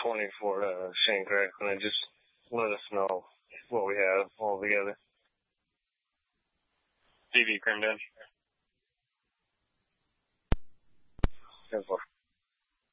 20 for Shane Crackman and just let us know what we have all together. TV, Crimdon. 10-4.